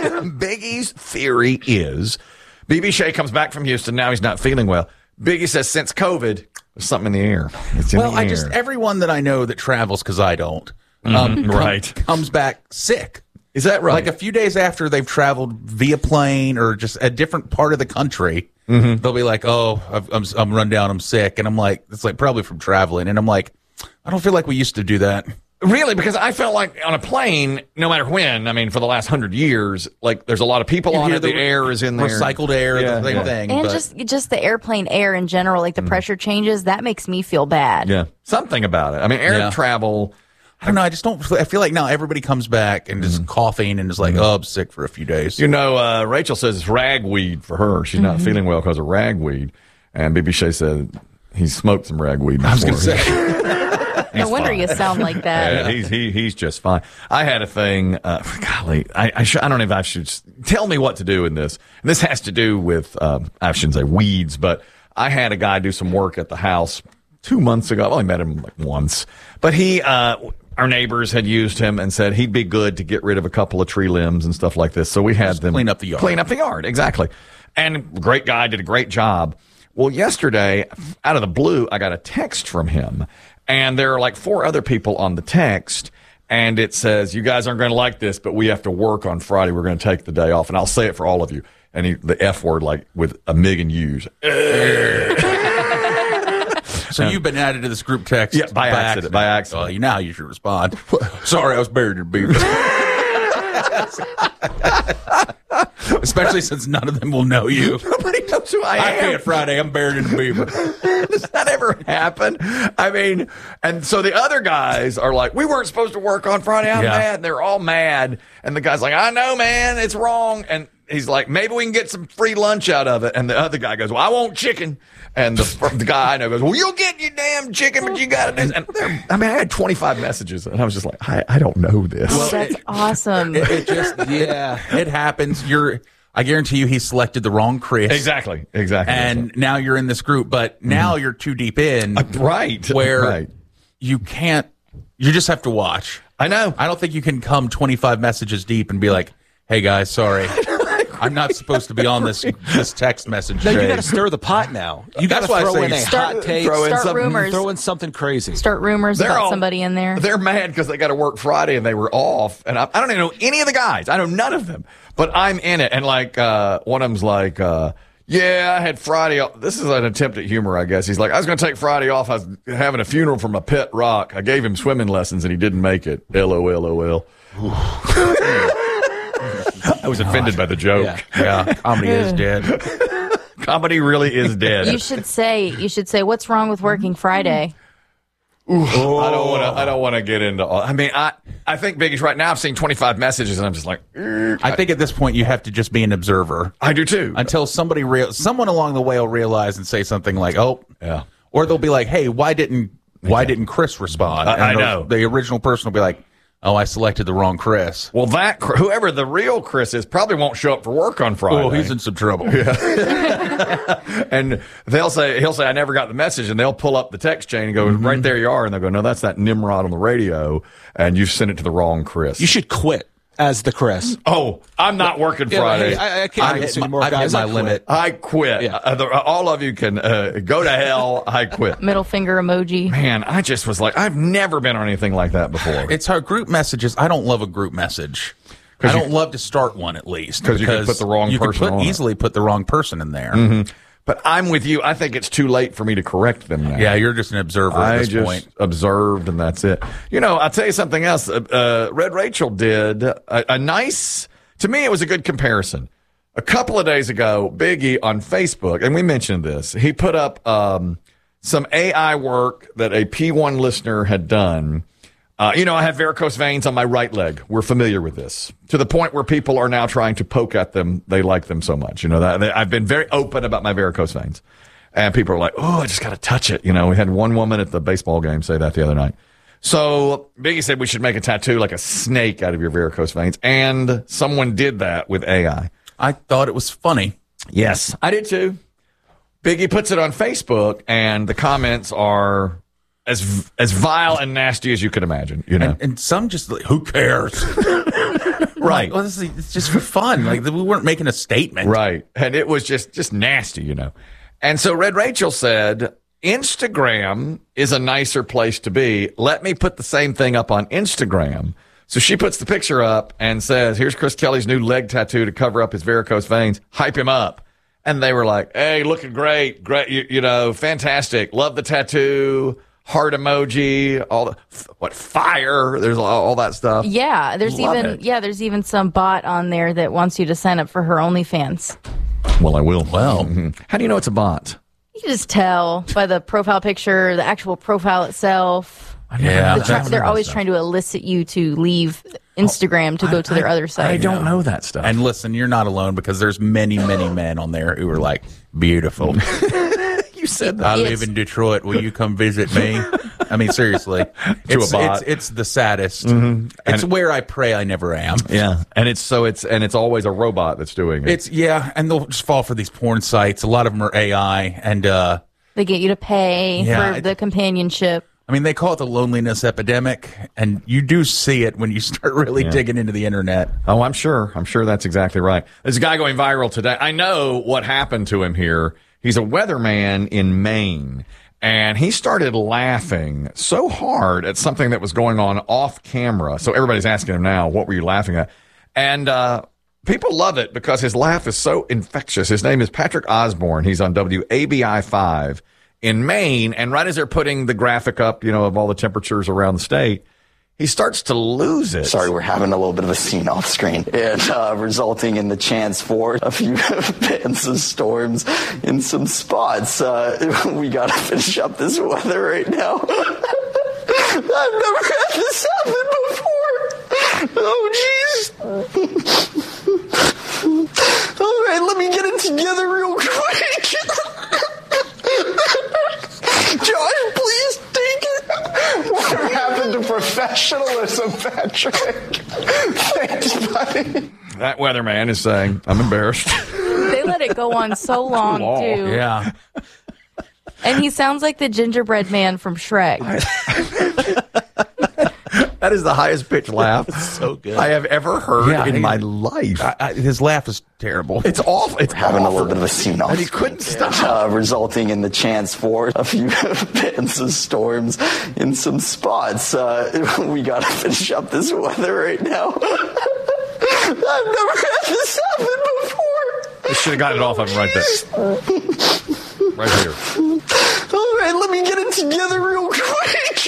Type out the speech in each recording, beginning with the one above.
Biggie's theory is BB Shea comes back from Houston. Now he's not feeling well. Biggie says since COVID, there's something in the air. It's in the air. Everyone that I know that travels, because I don't, comes back sick. Is that right? Like a few days after they've traveled via plane or just a different part of the country, they'll be like, "Oh, I'm run down, I'm sick," and I'm like, "It's like probably from traveling." And I'm like, "I don't feel like we used to do that." Really? Because I felt like on a plane, no matter when, I mean, for the last 100 years, like there's a lot of people on it. The air is in there, recycled air, the same thing, and just the airplane air in general, like the pressure changes. That makes me feel bad. Yeah, something about it. I mean, air travel. I don't know. I just don't. I feel like now everybody comes back and just coughing and is like, "Oh, I'm sick for a few days." You know, Rachel says it's ragweed for her. She's not feeling well because of ragweed, and BB Shea said he smoked some ragweed. I was going to say. No wonder you sound like that. Yeah, he's just fine. I had a thing. Golly, I don't know if I should tell me what to do in this. And this has to do with I shouldn't say weeds, but I had a guy do some work at the house 2 months ago. I've only met him like once, but he. Our neighbors had used him and said he'd be good to get rid of a couple of tree limbs and stuff like this. So we had them clean up the yard. Clean up the yard, exactly. And great guy, did a great job. Well, yesterday, out of the blue, I got a text from him. And there are like 4 other people on the text. And it says, "You guys aren't going to like this, but we have to work on Friday. We're going to take the day off." And I'll say it for all of you. And the F word, like with a million U's. So you've been added to this group text by accident. By accident. You know how you should respond. Sorry, I was buried in a beaver. Especially since none of them will know you. Nobody knows who I am. I can't Friday. I'm buried in a beaver. Does that ever happen? I mean, and so the other guys are like, "We weren't supposed to work on Friday. I'm mad." And they're all mad. And the guy's like, "I know, man. It's wrong." And he's like, "Maybe we can get some free lunch out of it." And the other guy goes, "Well, I want chicken." And the guy I know goes, "Well, you'll get your damn chicken, but you got to do." And I mean, I had 25 messages, and I was just like, I don't know this. Well, that's awesome. It happens. I guarantee you, he selected the wrong Chris. Exactly. And now you're in this group, but now you're too deep in, Where you can't. You just have to watch. I know. I don't think you can come 25 messages deep and be like, "Hey guys, sorry." I'm not supposed to be on this text message. No, you got to stir the pot now. You got to throw in a hot take, start rumors, throw in something crazy. Start rumors about somebody in there. They're mad because they got to work Friday and they were off. And I don't even know any of the guys. I know none of them. But I'm in it. And like one of them's like, "Yeah, I had Friday off." This is an attempt at humor, I guess. He's like, "I was going to take Friday off. I was having a funeral for my pet rock. I gave him swimming lessons and he didn't make it. LOL." I was offended by the joke. Yeah, comedy is dead. Comedy really is dead. You should say, "What's wrong with working Friday?" I don't want to get into all. I mean, I think Biggie's right now. I've seen 25 messages, and I'm just like, I think at this point you have to just be an observer. I do too. Until someone along the way will realize and say something like, "Oh, yeah," or they'll be like, "Hey, why didn't Chris respond?" And I know the original person will be like, "Oh, I selected the wrong Chris." Well, whoever the real Chris is probably won't show up for work on Friday. Oh, he's in some trouble. Yeah. And he'll say, "I never got the message," and they'll pull up the text chain and go, "Right there you are," and they'll go, "No, that's that Nimrod on the radio, and you've sent it to the wrong Chris." You should quit as the Chris. Oh, I'm not working Friday. I can't hit anymore, guys. My limit. I quit. Yeah. All of you can go to hell. I quit. Middle finger emoji. Man, I just was like, I've never been on anything like that before. It's hard. Group messages. I don't love a group message. I don't love to start one, at least, because you can put the wrong person on. Easily put the wrong person in there. But I'm with you. I think it's too late for me to correct them now. Yeah, you're just an observer at this point. I just observed, and that's it. You know, I'll tell you something else. Red Rachel did a nice, to me, it was a good comparison. A couple of days ago, Biggie on Facebook, and we mentioned this, he put up some AI work that a P1 listener had done. I have varicose veins on my right leg. We're familiar with this, to the point where people are now trying to poke at them. They like them so much. I've been very open about my varicose veins, and people are like, "Oh, I just got to touch it." We had one woman at the baseball game say that the other night. So Biggie said we should make a tattoo like a snake out of your varicose veins, and someone did that with AI. I thought it was funny. Yes, I did too. Biggie puts it on Facebook, and the comments are as vile and nasty as you could imagine, And some just like, who cares? Right. Like, well, it's just for fun. Like, we weren't making a statement. Right. And it was just nasty, you know. And so Red Rachel said, Instagram is a nicer place to be. Let me put the same thing up on Instagram. So she puts the picture up and says, here's Chris Kelly's new leg tattoo to cover up his varicose veins. Hype him up. And they were like, hey, looking great. Great. You know, fantastic. Love the tattoo. Heart emoji. All the, fire. There's all that stuff. Yeah. There's even some bot on there that wants you to sign up for her OnlyFans. Well, I will. Well, how do you know it's a bot? You can just tell by the profile picture, the actual profile itself. Yeah. They're always trying to elicit you to leave Instagram to go to their other site. I don't know that stuff. And listen, you're not alone because there's many, many men on there who are like, beautiful. You said that. I live in Detroit. Will you come visit me? I mean, seriously. It's the saddest. Mm-hmm. It's where I pray I never am. Yeah. And it's always a robot that's doing it. And they'll just fall for these porn sites. A lot of them are AI and they get you to pay for the companionship. I mean, they call it the loneliness epidemic, and you do see it when you start really digging into the internet. Oh, I'm sure. I'm sure that's exactly right. There's a guy going viral today. I know what happened to him here. He's a weatherman in Maine, and he started laughing so hard at something that was going on off camera. So everybody's asking him now, what were you laughing at? And people love it because his laugh is so infectious. His name is Patrick Osborne. He's on WABI 5. In Maine, and right as they're putting the graphic up, you know, of all the temperatures around the state, he starts to lose it. Sorry, we're having a little bit of a scene off screen. And resulting in the chance for a few bands of storms in some spots. We got to finish up this weather right now. I've never had this happen before. Oh, jeez. All right, let me get it together real quick. Josh, please take it. What happened to professionalism, Patrick? Thanks, buddy. That weatherman is saying, I'm embarrassed. They let it go on so long, too. Yeah. And he sounds like the gingerbread man from Shrek. That is the highest pitched laugh so good. I have ever heard in my life. His laugh is terrible. It's awful. It's having a little bit of a scene off. And he couldn't stop. Resulting in the chance for a few bands of storms in some spots. We got to finish up this weather right now. I've never had this happen before. You should have gotten it off of him right there. Right here. All right, let me get it together real quick.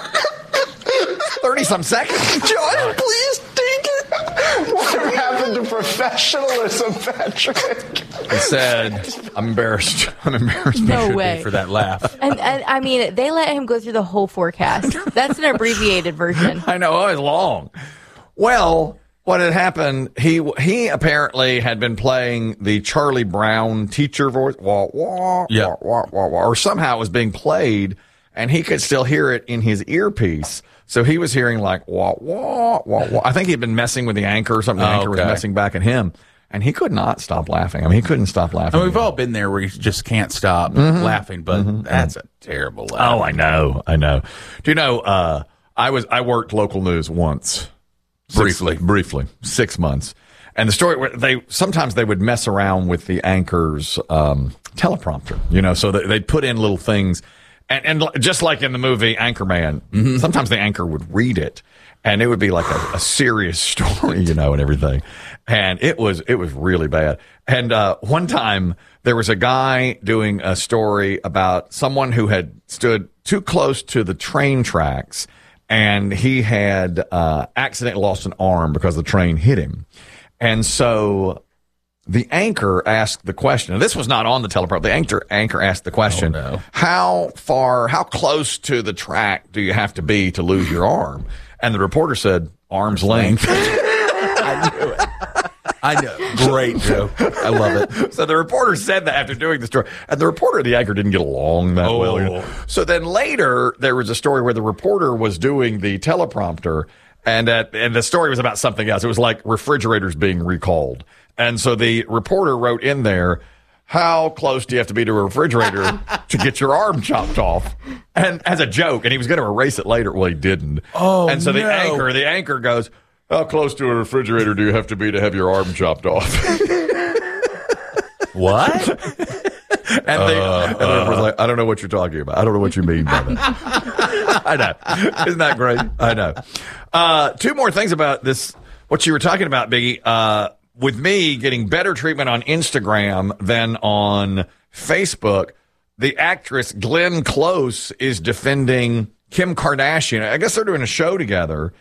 30-some seconds. Josh, please take it. What happened to professionalism, Patrick? He said, I'm embarrassed. I'm embarrassed. No way. For that laugh. And I mean, they let him go through the whole forecast. That's an abbreviated version. I know. It's long. Well, what had happened, he apparently had been playing the Charlie Brown teacher voice, wah, wah, wah, wah, wah, wah, or somehow it was being played, and he could still hear it in his earpiece. So he was hearing like, wah, wah, wah, wah. I think he'd been messing with the anchor or something. The anchor was messing back at him. And he could not stop laughing. I mean, he couldn't stop laughing. I mean, we've all been there where you just can't stop laughing, but that's a terrible laugh. Oh, I know. Do you know, I worked local news once. Briefly, 6 months. And the story where sometimes they would mess around with the anchor's teleprompter, you know, so they'd put in little things. And just like in the movie Anchorman, sometimes the anchor would read it, and it would be like a serious story, you know, and everything. And it was really bad. And one time there was a guy doing a story about someone who had stood too close to the train tracks, and he had accidentally lost an arm because the train hit him. And so the anchor asked the question, and this was not on the teleprompter. The anchor asked the question, how close to the track do you have to be to lose your arm? And the reporter said, arm's length. I knew it. I know. Great joke. I love it. So the reporter said that after doing the story, and the reporter and the anchor didn't get along that well. You know? So then later, there was a story where the reporter was doing the teleprompter, and the story was about something else. It was like refrigerators being recalled. And so the reporter wrote in there, how close do you have to be to a refrigerator to get your arm chopped off? And as a joke, and he was going to erase it later. Well, he didn't. Oh, and so no. the anchor goes, How close to a refrigerator do you have to be to have your arm chopped off? What? And everyone's like, I don't know what you're talking about. I don't know what you mean by that. I know. Isn't that great? I know. Two more things about this, what you were talking about, Biggie. With me getting better treatment on Instagram than on Facebook, the actress Glenn Close is defending Kim Kardashian. I guess they're doing a show together.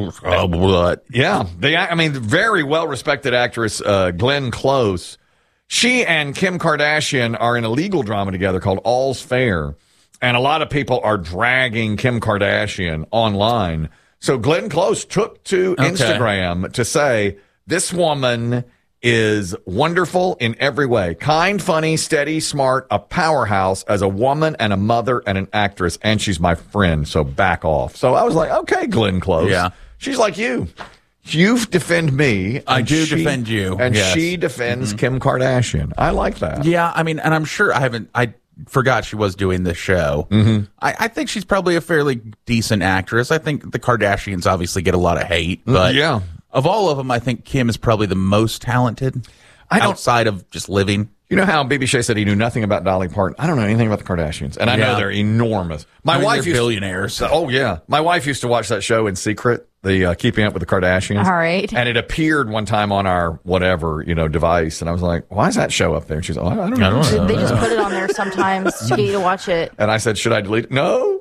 Yeah. Very well-respected actress Glenn Close. She and Kim Kardashian are in a legal drama together called All's Fair. And a lot of people are dragging Kim Kardashian online. So Glenn Close took to Instagram to say, this woman is wonderful in every way. Kind, funny, steady, smart, a powerhouse as a woman and a mother and an actress. And she's my friend, so back off. So I was like, okay, Glenn Close. Yeah. She's like you. You defend me. I do defend you. And yes. she defends Kim Kardashian. I like that. Yeah, I mean, and I'm sure I forgot she was doing this show. Mm-hmm. I think she's probably a fairly decent actress. I think the Kardashians obviously get a lot of hate. But yeah. Of all of them, I think Kim is probably the most talented outside of just living. You know how B.B. Shea said he knew nothing about Dolly Parton? I don't know anything about the Kardashians. And I know they're enormous. My wife they're billionaires. Oh, yeah. My wife used to watch that show in secret, the Keeping Up with the Kardashians. All right. And it appeared one time on our whatever, device. And I was like, why is that show up there? And she's like, I don't know. They just put it on there sometimes to get you to watch it. And I said, should I delete it? No.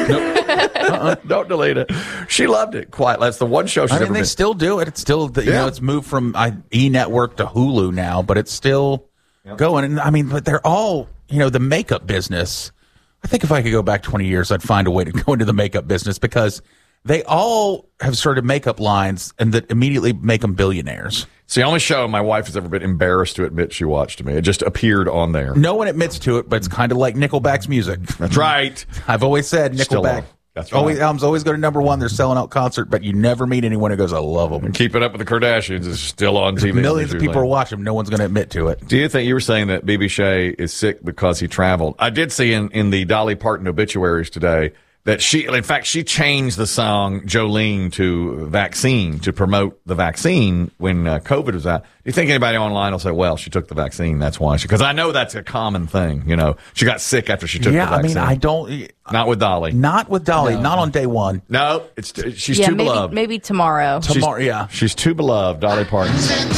Don't delete it. She loved it. Quite. That's the one show she's ever been. They still do it. It's still, it's moved from E-Network to Hulu now, but it's still going. And but they're all, the makeup business. I think if I could go back 20 years, I'd find a way to go into the makeup business because they all have started makeup lines and that immediately make them billionaires. It's the only show my wife has ever been embarrassed to admit she watched to me. It just appeared on there. No one admits to it, but it's kind of like Nickelback's music. That's right. I've always said Nickelback. That's right. Albums always go to number one. They're selling out concert, but you never meet anyone who goes, I love them. And Keeping Up with the Kardashians is still on TV. Millions of people are watching. No one's going to admit to it. Do you think you were saying that B.B. Shea is sick because he traveled? I did see in the Dolly Parton obituaries today that she changed the song Jolene to Vaccine to promote the vaccine when COVID was out. Do you think anybody online will say, well, she took the vaccine, that's why? Because I know that's a common thing, She got sick after she took the vaccine. I don't... Not with Dolly. Not with Dolly. No. Not on day one. No, she's too beloved. Maybe tomorrow. She's too beloved, Dolly Parton.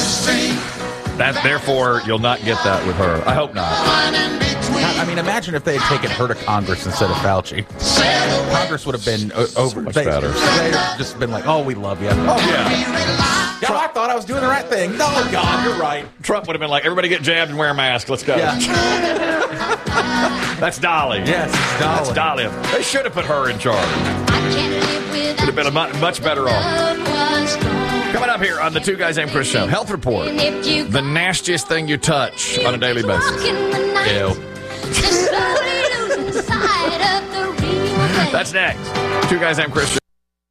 Therefore, you'll not get that with her. I hope not. Imagine if they had taken her to Congress instead of Fauci. Congress would have been over. Much better. They'd have just been like, oh, we love you. Oh, yeah. Yeah, I thought I was doing the right thing. No, God, you're right. Trump would have been like, everybody get jabbed and wear a mask. Let's go. Yeah. That's Dolly. Yes, it's Dolly. That's Dolly. They should have put her in charge. Would have been much better off. Coming up here on the Two Guys Named Chris Show, Health Report. The nastiest thing you touch on a daily basis. Ew. That's next. Two Guys Named Chris Show.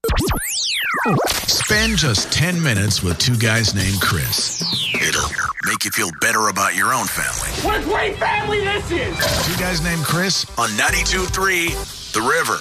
Spend just 10 minutes with Two Guys Named Chris. It'll make you feel better about your own family. What a great family this is! Two Guys Named Chris on 92.3 The River.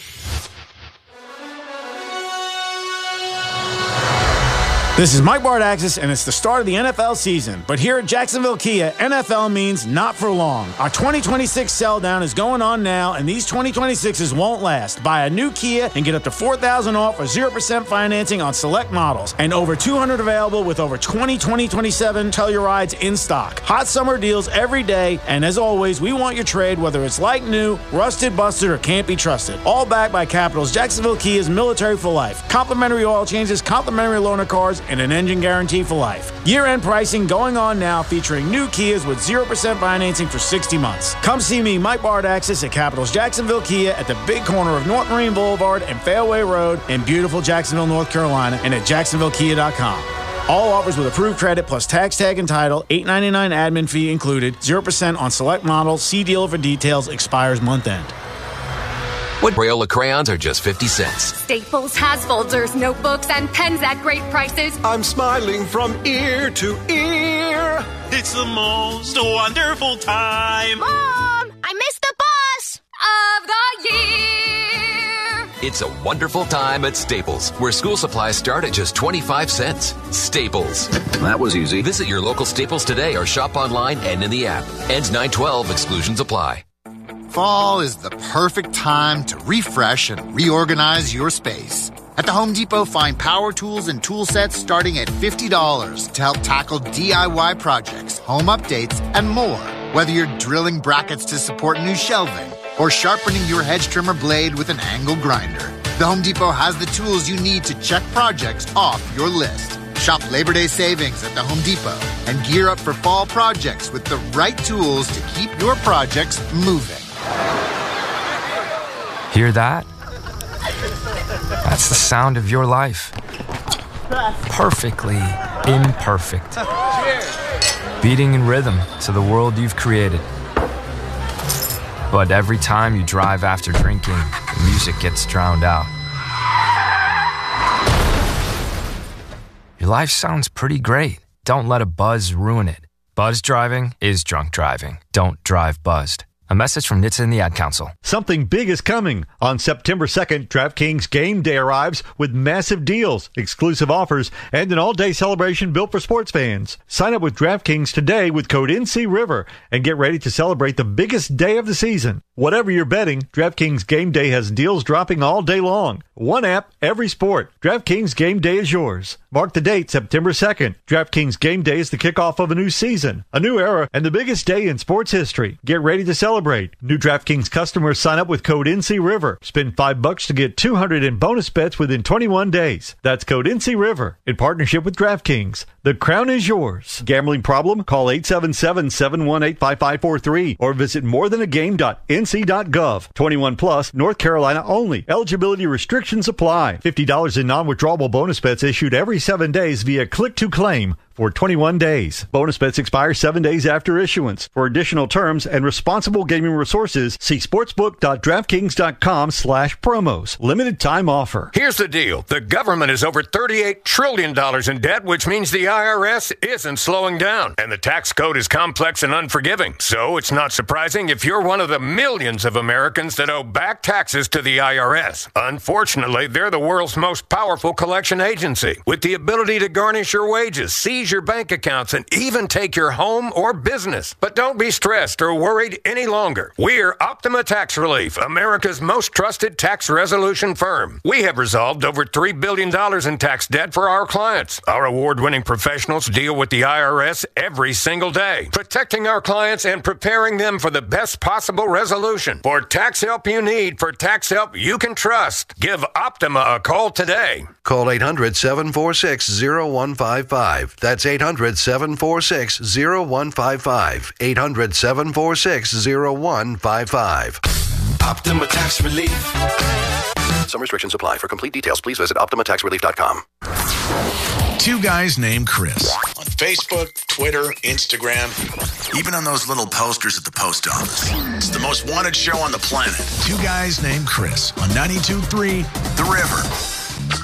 This is Mike Bardaxis, and it's the start of the NFL season. But here at Jacksonville Kia, NFL means not for long. Our 2026 sell down is going on now, and these 2026s won't last. Buy a new Kia and get up to $4,000 off or 0% financing on select models. And over 200 available with over 2027 Tellurides in stock. Hot summer deals every day, and as always, we want your trade, whether it's like new, rusted, busted, or can't be trusted. All backed by Capital's Jacksonville Kia's Military for Life. Complimentary oil changes, complimentary loaner cars, and an engine guarantee for life. Year-end pricing going on now, featuring new Kias with 0% financing for 60 months. Come see me, Mike Bardaxis, at Capital's Jacksonville Kia at the big corner of North Marine Boulevard and Fairway Road in beautiful Jacksonville, North Carolina, and at jacksonvillekia.com. All offers with approved credit plus tax tag and title, $8.99 admin fee included, 0% on select models. See dealer for details. Expires month end. Crayola crayons are just 50 cents. Staples has folders, notebooks, and pens at great prices. I'm smiling from ear to ear. It's the most wonderful time. Mom, I missed the bus of the year. It's a wonderful time at Staples, where school supplies start at just 25 cents. Staples. That was easy. Visit your local Staples today or shop online and in the app. Ends 9/12. Exclusions apply. Fall is the perfect time to refresh and reorganize your space. At the Home Depot, find power tools and tool sets starting at $50 to help tackle DIY projects, home updates, and more. Whether you're drilling brackets to support new shelving or sharpening your hedge trimmer blade with an angle grinder, the Home Depot has the tools you need to check projects off your list. Shop Labor Day savings at the Home Depot and gear up for fall projects with the right tools to keep your projects moving. Hear that? That's the sound of your life. Perfectly imperfect. Beating in rhythm to the world you've created. But every time you drive after drinking, the music gets drowned out. Your life sounds pretty great. Don't let a buzz ruin it. Buzz driving is drunk driving. Don't drive buzzed. A message from NHTSA and the Ad Council. Something big is coming. On September 2nd, DraftKings Game Day arrives with massive deals, exclusive offers, and an all-day celebration built for sports fans. Sign up with DraftKings today with code NCRiver and get ready to celebrate the biggest day of the season. Whatever you're betting, DraftKings Game Day has deals dropping all day long. One app, every sport. DraftKings Game Day is yours. Mark the date, September 2nd. DraftKings Game Day is the kickoff of a new season, a new era, and the biggest day in sports history. Get ready to celebrate. New DraftKings customers sign up with code NCRiver. Spend $5 to get $200 in bonus bets within 21 days. That's code NCRiver in partnership with DraftKings. The crown is yours. Gambling problem? Call 877-718-5543 or visit morethanagame.nc.gov. 21 plus, North Carolina only. Eligibility restrictions apply. $50 in non-withdrawable bonus bets issued every 7 days via click to claim for 21 days. Bonus bets expire 7 days after issuance. For additional terms and responsible gaming resources, see sportsbook.draftkings.com/promos. Limited time offer. Here's the deal. The government is over $38 trillion in debt, which means the IRS isn't slowing down. And the tax code is complex and unforgiving. So it's not surprising if you're one of the millions of Americans that owe back taxes to the IRS. Unfortunately, they're the world's most powerful collection agency, with the ability to garnish your wages, seize your bank accounts, and even take your home or business. But don't be stressed or worried any longer. We're Optima Tax Relief, America's most trusted tax resolution firm. We have resolved over $3 billion in tax debt for our clients. Our award-winning professionals deal with the IRS every single day, protecting our clients and preparing them for the best possible resolution. For tax help you need, for tax help you can trust, give Optima a call today. Call 800-746-0155. That's 800-746-0155. 800-746-0155. Optima Tax Relief. Some restrictions apply. For complete details, please visit OptimaTaxRelief.com. Two guys named Chris. On Facebook, Twitter, Instagram, even on those little posters at the post office. It's the most wanted show on the planet. Two guys named Chris on 92.3 The River.